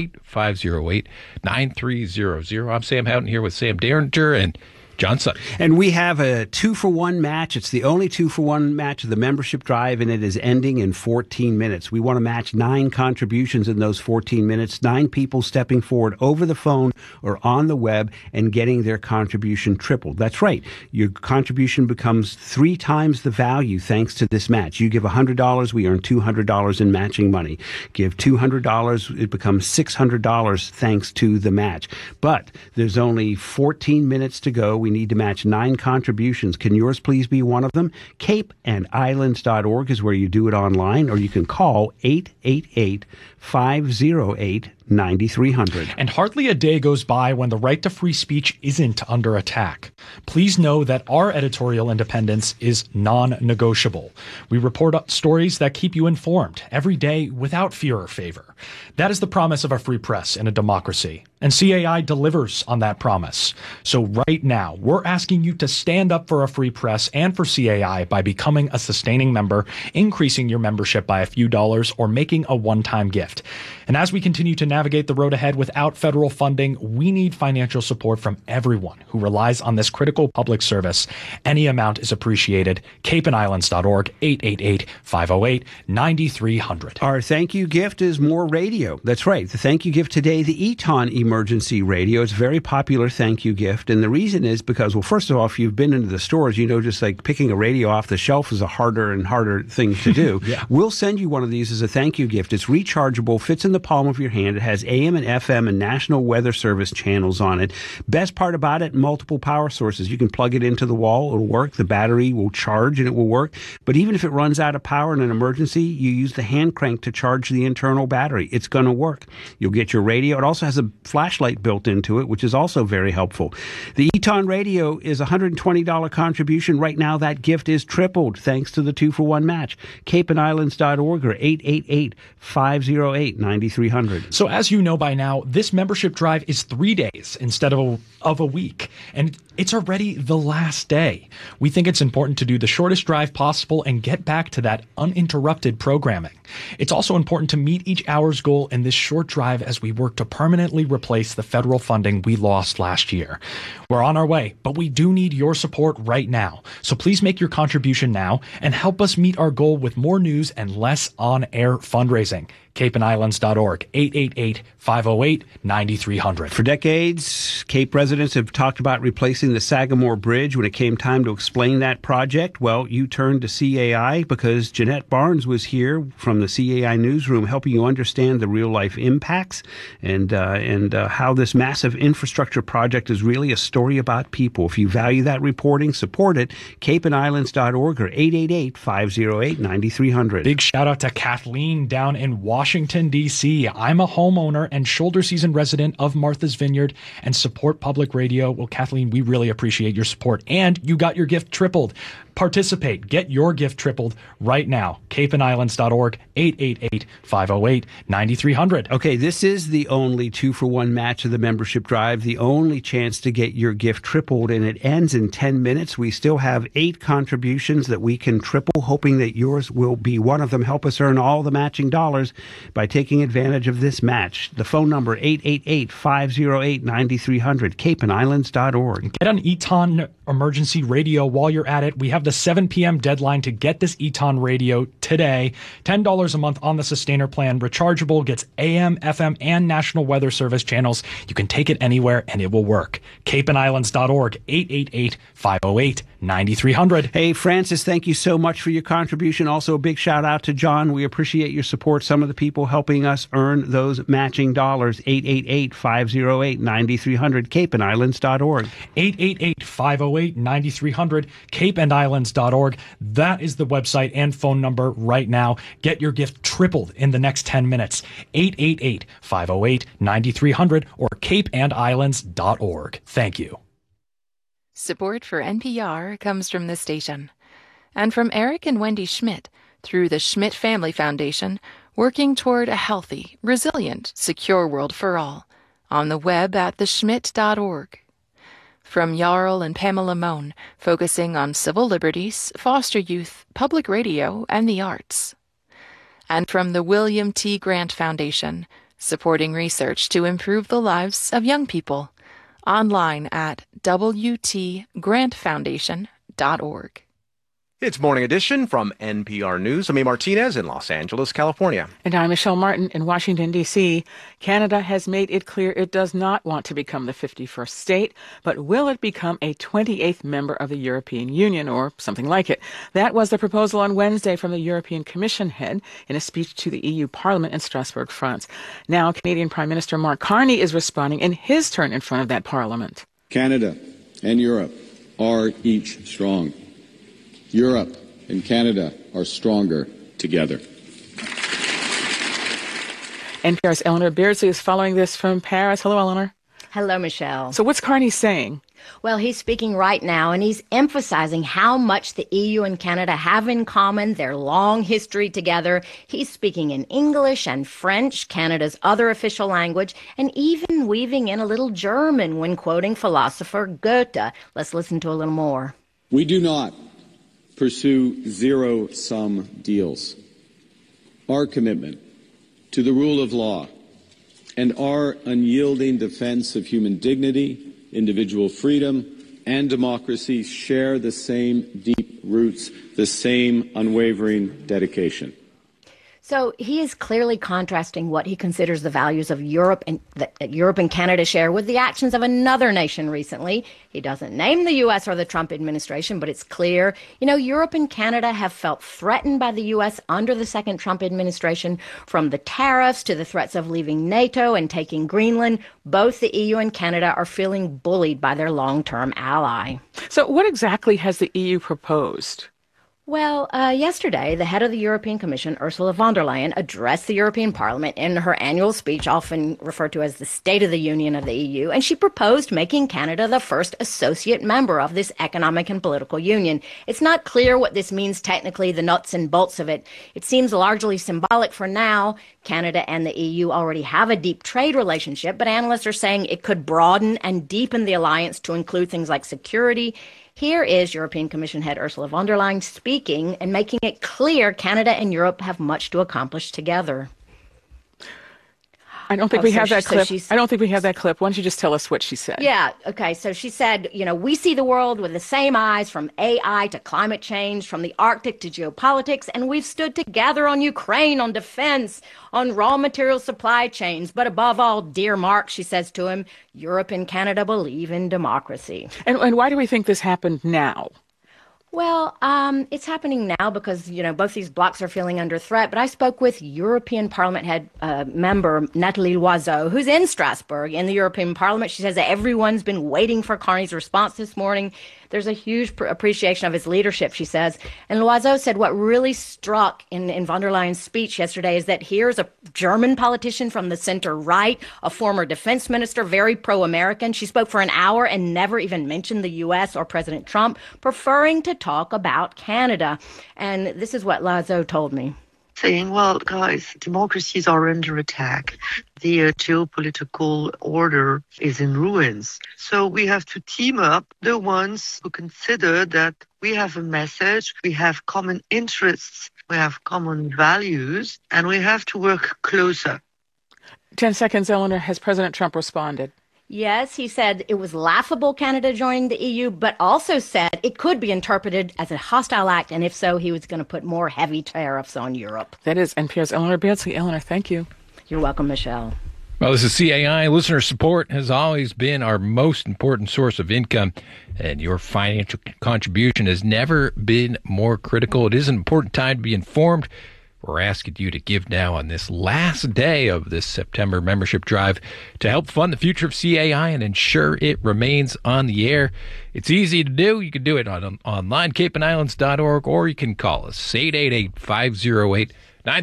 888-508-9300. I'm Sam Houghton here with Sam Derringer and John Sutton. And we have a 2-for-1 match. It's the only 2-for-1 match of the membership drive, and it is ending in 14 minutes. We want to match 9 contributions in those 14 minutes, 9 people stepping forward over the phone or on the web and getting their contribution tripled. That's right. Your contribution becomes 3 times the value thanks to this match. You give $100, we earn $200 in matching money. Give $200, it becomes $600 thanks to the match. But there's only 14 minutes to go. We need to match 9 contributions. Can yours please be one of them? capeandislands.org is where you do it online, or you can call 888-508-9300. And hardly a day goes by when the right to free speech isn't under attack. Please know that our editorial independence is non-negotiable. We report stories that keep you informed every day without fear or favor. That is the promise of a free press in a democracy. And CAI delivers on that promise. So right now, we're asking you to stand up for a free press and for CAI by becoming a sustaining member, increasing your membership by a few dollars, or making a one-time gift. And as we continue to navigate the road ahead without federal funding, we need financial support from everyone who relies on this critical public service. Any amount is appreciated. capeandislands.org, 888-508-9300. Our thank you gift is more radio. That's right. The thank you gift today, the Eton Emergency Radio. It's a very popular thank you gift. And the reason is because, well, first of all, if you've been into the stores, you know, just like picking a radio off the shelf is a harder and harder thing to do. Yeah. We'll send you one of these as a thank you gift. It's rechargeable, fits in the palm of your hand. It has has AM and FM and National Weather Service channels on it. Best part about it, multiple power sources. You can plug it into the wall. It'll work. The battery will charge and it will work. But even if it runs out of power in an emergency, you use the hand crank to charge the internal battery. It's going to work. You'll get your radio. It also has a flashlight built into it, which is also very helpful. The Eton radio is a $120 contribution. Right now, that gift is tripled thanks to the 2-for-1 match. CapeandIslands.org or 888-508-9300. So as you know by now, this membership drive is 3 days instead of a week. And it's already the last day. We think it's important to do the shortest drive possible and get back to that uninterrupted programming. It's also important to meet each hour's goal in this short drive as we work to permanently replace the federal funding we lost last year. We're on our way, but we do need your support right now. So please make your contribution now and help us meet our goal with more news and less on-air fundraising. CapeandIslands.org, 888-508-9300. For decades, Cape residents have talked about replacing the Sagamore Bridge. When it came time to explain that project, well, you turned to CAI because Jeanette Barnes was here from the CAI newsroom helping you understand the real-life impacts and how this massive infrastructure project is really a story about people. If you value that reporting, support it. CapeandIslands.org or 888-508-9300. Big shout out to Kathleen down in Washington, D.C. I'm a homeowner and shoulder season resident of Martha's Vineyard and support public radio. Well, Kathleen, we really appreciate your support. And you got your gift tripled. Participate. Get your gift tripled right now. CapeandIslands.org, 888-508-9300. Okay, this is the only 2-for-1 match of the membership drive, the only chance to get your gift tripled, and it ends in 10 minutes. We still have 8 contributions that we can triple, hoping that yours will be one of them. Help us earn all the matching dollars by taking advantage of this match. The phone number, 888-508-9300, CapeandIslands.org. Get on Eton Emergency Radio while you're at it. We have the 7 p.m. deadline to get this Eton radio today. $10 a month on the Sustainer plan. Rechargeable, gets AM, FM, and National Weather Service channels. You can take it anywhere and it will work. CapeandIslands.org, 888-508-9300. Hey, Francis, thank you so much for your contribution. Also, a big shout out to John. We appreciate your support. Some of the people helping us earn those matching dollars. 888-508-9300, CapeandIslands.org. 888-508-9300, CapeandIslands.org. That is the website and phone number right now. Get your gift tripled in the next 10 minutes. 888-508-9300 or CapeandIslands.org. Thank you. Support for NPR comes from this station and from Eric and Wendy Schmidt through the Schmidt Family Foundation, working toward a healthy, resilient, secure world for all on the web at theschmidt.org. From Jarl and Pamela Mohn, focusing on civil liberties, foster youth, public radio, and the arts. And from the William T. Grant Foundation, supporting research to improve the lives of young people. Online at wtgrantfoundation.org. It's Morning Edition from NPR News. I'm A. Martinez in Los Angeles, California. And I'm Michelle Martin in Washington, D.C. Canada has made it clear it does not want to become the 51st state, but will it become a 28th member of the European Union or something like it? That was the proposal on Wednesday from the European Commission head in a speech to the EU Parliament in Strasbourg, France. Now, Canadian Prime Minister Mark Carney is responding in his turn in front of that Parliament. Canada and Europe are each strong. Europe and Canada are stronger together. NPR's Eleanor Beardsley is following this from Paris. Hello, Eleanor. Hello, Michelle. So what's Carney saying? Well, he's speaking right now, and he's emphasizing how much the EU and Canada have in common, their long history together. He's speaking in English and French, Canada's other official language, and even weaving in a little German when quoting philosopher Goethe. Let's listen to a little more. We do not pursue zero-sum deals. Our commitment to the rule of law and our unyielding defense of human dignity, individual freedom, and democracy share the same deep roots, the same unwavering dedication. So he is clearly contrasting what he considers the values of Europe and that Europe and Canada share with the actions of another nation recently. He doesn't name the U.S. or the Trump administration, but it's clear, Europe and Canada have felt threatened by the U.S. under the second Trump administration, from the tariffs to the threats of leaving NATO and taking Greenland. Both the EU and Canada are feeling bullied by their long-term ally. So what exactly has the EU proposed? Well, yesterday, the head of the European Commission, Ursula von der Leyen, addressed the European Parliament in her annual speech, often referred to as the State of the Union of the EU, and she proposed making Canada the first associate member of this economic and political union. It's not clear what this means technically, the nuts and bolts of it. It seems largely symbolic for now. Canada and the EU already have a deep trade relationship, but analysts are saying it could broaden and deepen the alliance to include things like security. Here is European Commission head Ursula von der Leyen speaking and making it clear Canada and Europe have much to accomplish together. I don't think we have that clip. I don't think we have that clip. Why don't you just tell us what she said? Yeah, okay. So she said, we see the world with the same eyes, from AI to climate change, from the Arctic to geopolitics, and we've stood together on Ukraine, on defense, on raw material supply chains. But above all, dear Mark, she says to him, Europe and Canada believe in democracy. And why do we think this happened now? Well, it's happening now because, both these blocs are feeling under threat. But I spoke with European Parliament head member Nathalie Loiseau, who's in Strasbourg in the European Parliament. She says that everyone's been waiting for Carney's response this morning. There's a huge appreciation of his leadership, she says. And Loiseau said what really struck in von der Leyen's speech yesterday is that here's a German politician from the center right, a former defense minister, very pro-American. She spoke for an hour and never even mentioned the U.S. or President Trump, preferring to talk about Canada. And this is what Loiseau told me. Saying, well, guys, democracies are under attack. The geopolitical order is in ruins. So we have to team up the ones who consider that we have a message, we have common interests, we have common values, and we have to work closer. 10 seconds, Eleanor. Has President Trump responded? Yes, he said it was laughable, Canada joining the EU, but also said it could be interpreted as a hostile act, and if so, he was going to put more heavy tariffs on Europe. That is NPR's Eleanor Bielski. Eleanor, thank you. You're welcome, Michelle. Well, this is CAI. Listener support has always been our most important source of income, and your financial contribution has never been more critical. It is an important time to be informed. We're asking you to give now on this last day of this September membership drive to help fund the future of CAI and ensure it remains on the air. It's easy to do. You can do it online, capeandislands.org, or you can call us, 888-508-9300.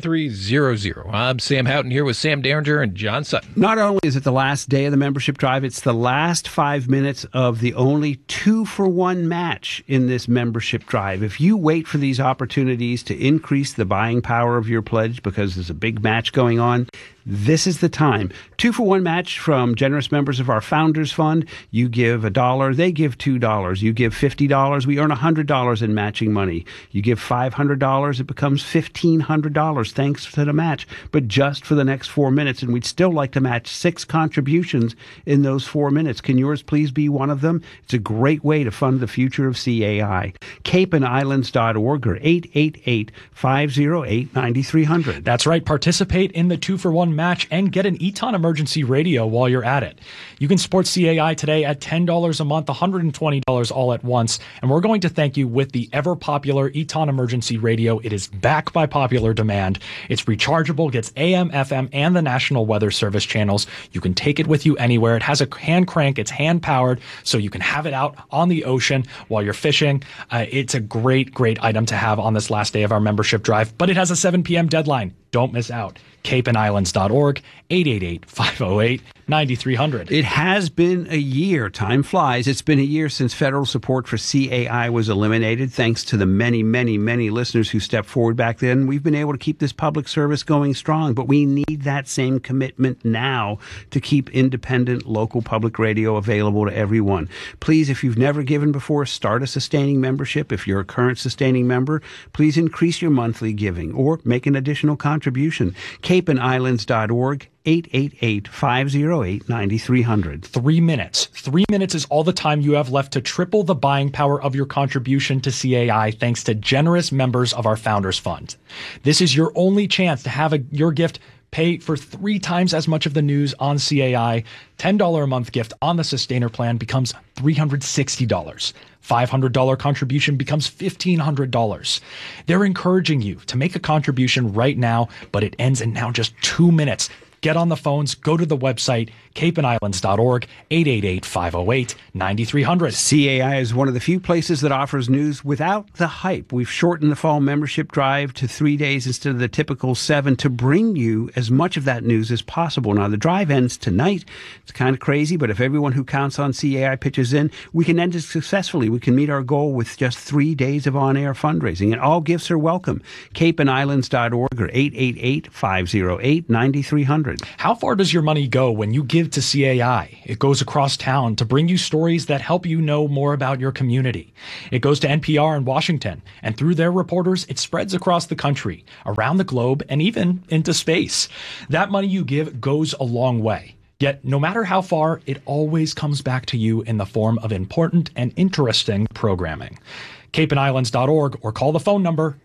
I'm Sam Houghton here with Sam Derringer and John Sutton. Not only is it the last day of the membership drive, it's the last 5 minutes of the only 2-for-1 match in this membership drive. If you wait for these opportunities to increase the buying power of your pledge because there's a big match going on, this is the time. 2-for-1 match from generous members of our Founders Fund. You give $1, they give $2. You give $50, we earn $100 in matching money. You give $500, it becomes $1,500 thanks to the match, but just for the next 4 minutes. And we'd still like to match 6 contributions in those 4 minutes. Can yours please be one of them? It's a great way to fund the future of CAI. capeandislands.org or 888-508-9300. That's right. Participate in the 2-for-1 match and get an Eton emergency radio while you're at it. You can support CAI today at $10 a month, $120 all at once. And we're going to thank you with the ever popular Eton emergency radio. It is back by popular demand. It's rechargeable, gets AM, FM, and the National Weather Service channels. You can take it with you anywhere. It has a hand crank. It's hand powered, so you can have it out on the ocean while you're fishing. It's a great, great item to have on this last day of our membership drive, but it has a 7 p.m. deadline. Don't miss out. capeandislands.org, 888-508-9300. It has been a year. Time flies. It's been a year since federal support for CAI was eliminated. Thanks to the many, many, many listeners who stepped forward back then, we've been able to keep this public service going strong. But we need that same commitment now to keep independent local public radio available to everyone. Please, if you've never given before, start a sustaining membership. If you're a current sustaining member, please increase your monthly giving or make an additional contribution. capeandislands.org, 888-508-9300. 3 minutes. 3 minutes is all the time you have left to triple the buying power of your contribution to CAI thanks to generous members of our Founders Fund. This is your only chance to have your gift pay for 3 times as much of the news on CAI. $10 a month gift on the Sustainer plan becomes $360. $500 contribution becomes $1,500. They're encouraging you to make a contribution right now, but it ends in now just 2 minutes. Get on the phones, go to the website, capeandislands.org, 888-508-9300. CAI is one of the few places that offers news without the hype. We've shortened the fall membership drive to 3 days instead of the typical 7 to bring you as much of that news as possible. Now, the drive ends tonight. It's kind of crazy, but if everyone who counts on CAI pitches in, we can end it successfully. We can meet our goal with just 3 days of on-air fundraising, and all gifts are welcome. capeandislands.org or 888-508-9300. How far does your money go when you give to CAI? It goes across town to bring you stories that help you know more about your community. It goes to NPR in Washington, and through their reporters, it spreads across the country, around the globe, and even into space. That money you give goes a long way. Yet, no matter how far, it always comes back to you in the form of important and interesting programming. capeandislands.org or call the phone number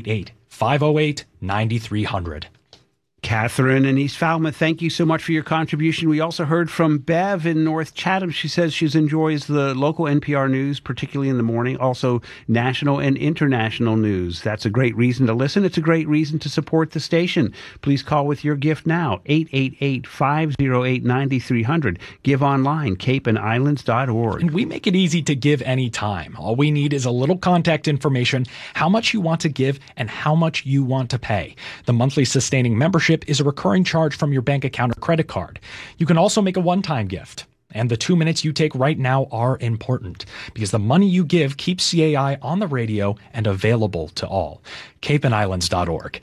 888-508-9300. Catherine in East Falmouth, thank you so much for your contribution. We also heard from Bev in North Chatham. She says she enjoys the local NPR news, particularly in the morning, also national and international news. That's a great reason to listen. It's a great reason to support the station. Please call with your gift now, 888-508-9300. Give online, capeandislands.org. And we make it easy to give anytime. All we need is a little contact information, how much you want to give, and how much you want to pay. The monthly sustaining membership is a recurring charge from your bank account or credit card. You can also make a one-time gift. And the 2 minutes you take right now are important because the money you give keeps CAI on the radio and available to all. capeandislands.org,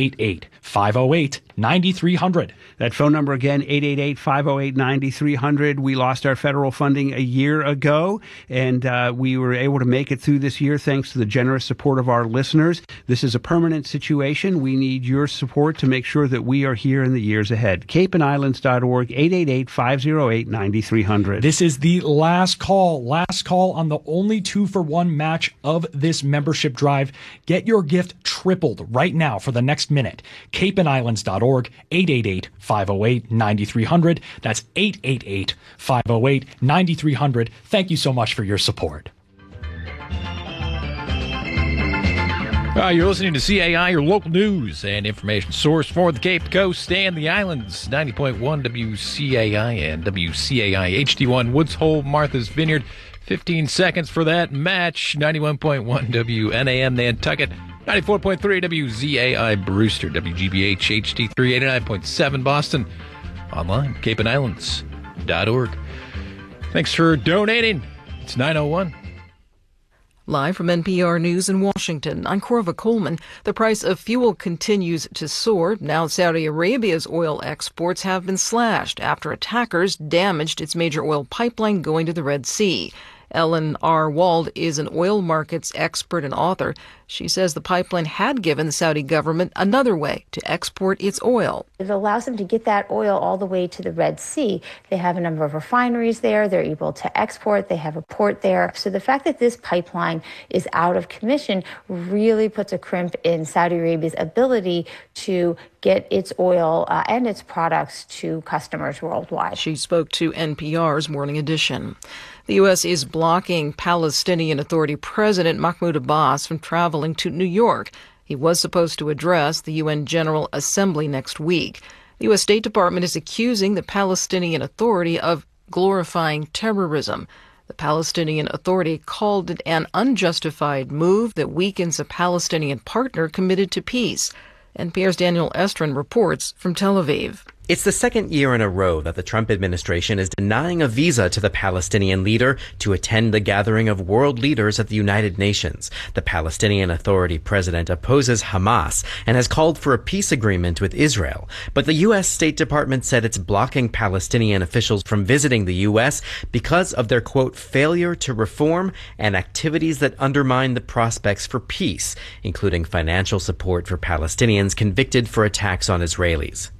888-508-9300. That phone number again, 888-508-9300. We lost our federal funding a year ago, and we were able to make it through this year thanks to the generous support of our listeners. This is a permanent situation. We need your support to make sure that we are here in the years ahead. capeandislands.org, 888-508-9300. This is the last call on the only 2-for-1 match of this membership drive. Get your gift tripled right now for the next minute. capeandislands.org, 888-508-9300. That's 888-508-9300. Thank you so much for your support. You're listening to CAI, your local news and information source for the Cape Coast and the islands. 90.1 WCAI and WCAI HD1 Woods Hole, Martha's Vineyard. 15 seconds for that match. 91.1 WNAM Nantucket. 94.3 WZAI Brewster. WGBH HD3 89.7 Boston. Online, capeandislands.org. Thanks for donating. It's 9:01. Live from NPR News in Washington, I'm Corva Coleman. The price of fuel continues to soar. Now Saudi Arabia's oil exports have been slashed after attackers damaged its major oil pipeline going to the Red Sea. Ellen R. Wald is an oil markets expert and author. She says the pipeline had given the Saudi government another way to export its oil. It allows them to get that oil all the way to the Red Sea. They have a number of refineries there. They're able to export. They have a port there. So the fact that this pipeline is out of commission really puts a crimp in Saudi Arabia's ability to get its oil and its products to customers worldwide. She spoke to NPR's Morning Edition. The U.S. is blocking Palestinian Authority President Mahmoud Abbas from traveling to New York. He was supposed to address the UN General Assembly next week. The U.S. State Department is accusing the Palestinian Authority of glorifying terrorism. The Palestinian Authority called it an unjustified move that weakens a Palestinian partner committed to peace. NPR's Daniel Estrin reports from Tel Aviv. It's the second year in a row that the Trump administration is denying a visa to the Palestinian leader to attend the gathering of world leaders at the United Nations. The Palestinian Authority president opposes Hamas and has called for a peace agreement with Israel. But the U.S. State Department said it's blocking Palestinian officials from visiting the U.S. because of their, quote, failure to reform and activities that undermine the prospects for peace, including financial support for Palestinians convicted for attacks on Israelis.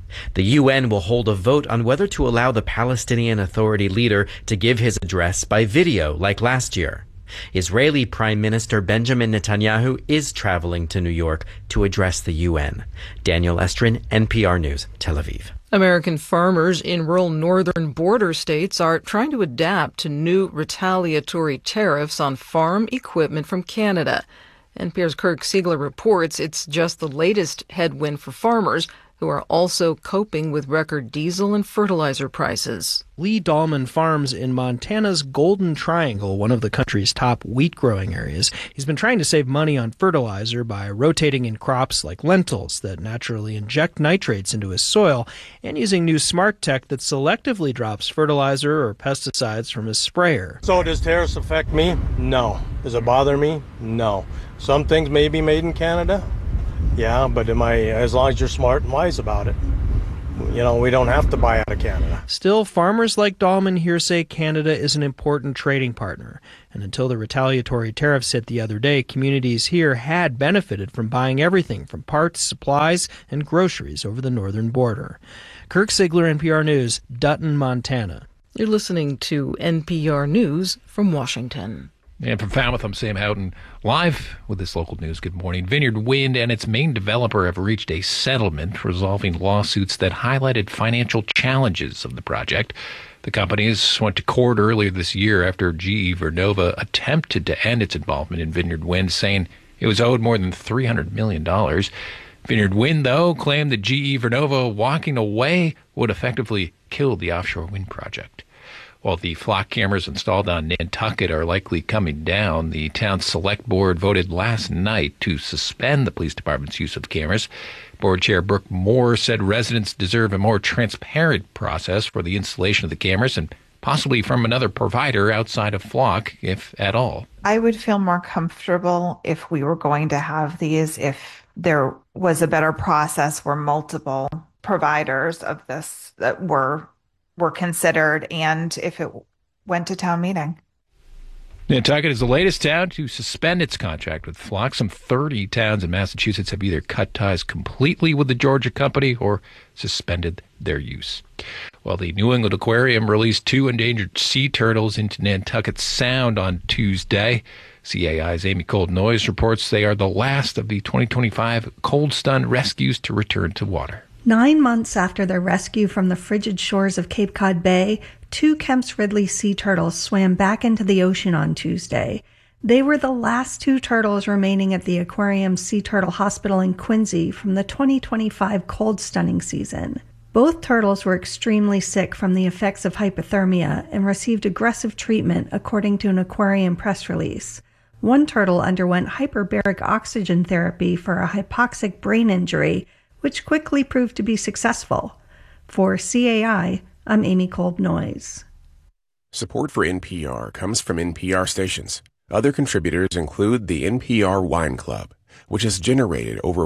The UN will hold a vote on whether to allow the Palestinian Authority leader to give his address by video like last year. Israeli Prime Minister Benjamin Netanyahu is traveling to New York to address the UN. Daniel Estrin, NPR News, Tel Aviv. American farmers in rural northern border states are trying to adapt to new retaliatory tariffs on farm equipment from Canada. NPR's Kirk Siegler reports it's just the latest headwind for farmers who are also coping with record diesel and fertilizer prices. Lee Dahlman farms in Montana's Golden Triangle, one of the country's top wheat-growing areas. He's been trying to save money on fertilizer by rotating in crops like lentils that naturally inject nitrates into his soil and using new smart tech that selectively drops fertilizer or pesticides from his sprayer. So does tariffs affect me? No. Does it bother me? No. Some things may be made in Canada. Yeah, but as long as you're smart and wise about it. You know, we don't have to buy out of Canada. Still, farmers like Dahlman here say Canada is an important trading partner. And until the retaliatory tariffs hit the other day, communities here had benefited from buying everything from parts, supplies, and groceries over the northern border. Kirk Siegler, NPR News, Dutton, Montana. You're listening to NPR News from Washington. And from Falmouth, I'm Sam Houghton, live with this local news. Good morning. Vineyard Wind and its main developer have reached a settlement resolving lawsuits that highlighted financial challenges of the project. The companies went to court earlier this year after GE Vernova attempted to end its involvement in Vineyard Wind, saying it was owed more than $300 million. Vineyard Wind, though, claimed that GE Vernova walking away would effectively kill the offshore wind project. While the flock cameras installed on Nantucket are likely coming down, the town's select board voted last night to suspend the police department's use of cameras. Board Chair Brooke Moore said residents deserve a more transparent process for the installation of the cameras and possibly from another provider outside of Flock, if at all. I would feel more comfortable if we were going to have these, if there was a better process where multiple providers of this that were considered, and if it went to town meeting. Nantucket is the latest town to suspend its contract with Flock. Some 30 towns in Massachusetts have either cut ties completely with the Georgia company or suspended their use. Well, the New England Aquarium released 2 endangered sea turtles into Nantucket Sound on Tuesday. CAI's Amy Cold Noyes reports they are the last of the 2025 cold stun rescues to return to water. 9 months after their rescue from the frigid shores of Cape Cod Bay, 2 Kemp's Ridley sea turtles swam back into the ocean on Tuesday. They were the last 2 turtles remaining at the Aquarium Sea Turtle Hospital in Quincy from the 2025 cold stunning season. Both turtles were extremely sick from the effects of hypothermia and received aggressive treatment, according to an aquarium press release. One turtle underwent hyperbaric oxygen therapy for a hypoxic brain injury, which quickly proved to be successful. For CAI, I'm Amy Kolb Noyes. Support for NPR comes from NPR stations. Other contributors include the NPR Wine Club, which has generated over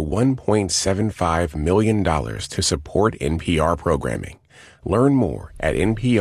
$1.75 million to support NPR programming. Learn more at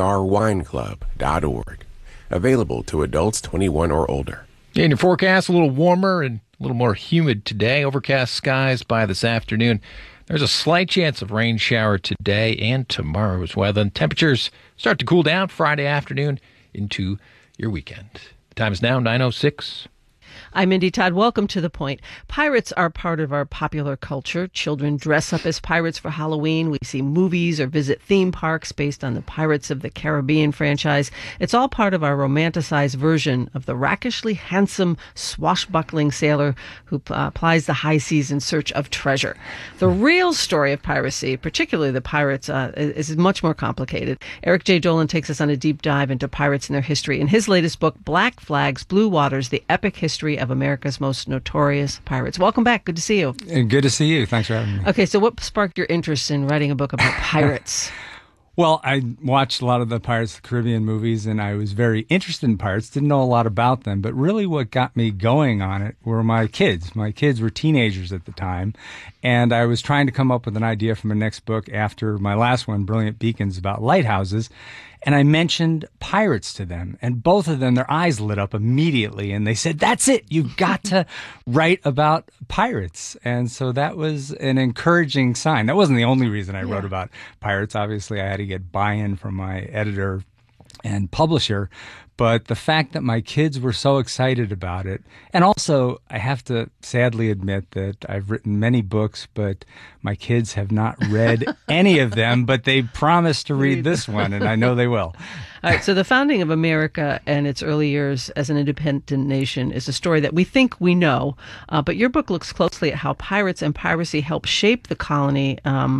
nprwineclub.org. Available to adults 21 or older. In your forecast, a little warmer and a little more humid today. Overcast skies by this afternoon. There's a slight chance of rain shower today and tomorrow as well. Then temperatures start to cool down Friday afternoon into your weekend. The time is now 9:06. I'm Mindy Todd. Welcome to The Point. Pirates are part of our popular culture. Children dress up as pirates for Halloween. We see movies or visit theme parks based on the Pirates of the Caribbean franchise. It's all part of our romanticized version of the rakishly handsome, swashbuckling sailor who plies the high seas in search of treasure. The real story of piracy, particularly the pirates, is much more complicated. Eric J. Dolan takes us on a deep dive into pirates and their history in his latest book, Black Flags, Blue Waters, The Epic History of America's Most Notorious Pirates. Welcome back. Good to see you. Good to see you. Thanks for having me. Okay, so what sparked your interest in writing a book about pirates? Well, I watched a lot of the Pirates of the Caribbean movies, and I was very interested in pirates, didn't know a lot about them, but really what got me going on it were my kids. My kids were teenagers at the time, And I was trying to come up with an idea for my next book after my last one, Brilliant Beacons, about lighthouses. And I mentioned pirates to them, and both of them, their eyes lit up immediately, and they said, "That's it. You've got to write about pirates." And so that was an encouraging sign. That wasn't the only reason I wrote about pirates. Obviously, I had to get buy-in from my editor and publisher. But the fact that my kids were so excited about it, and also I have to sadly admit that I've written many books, but my kids have not read any of them, but they promised to read this one, and I know they will. All right, so the founding of America and its early years as an independent nation is a story that we think we know, but your book looks closely at how pirates and piracy helped shape the colony,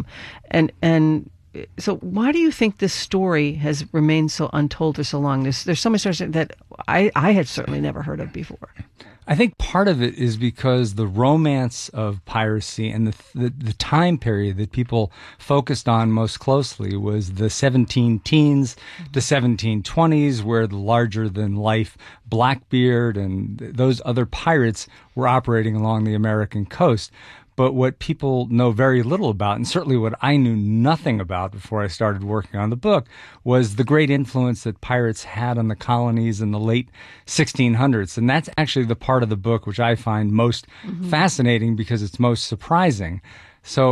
so why do you think this story has remained so untold for so long? There's so much that I had certainly never heard of before. I think part of it is because the romance of piracy and the time period that people focused on most closely was the 17-teens, the 1720s, where the larger-than-life Blackbeard and those other pirates were operating along the American coast. But what people know very little about, and certainly what I knew nothing about before I started working on the book, was the great influence that pirates had on the colonies in the late 1600s. And that's actually the part of the book which I find most fascinating because it's most surprising. So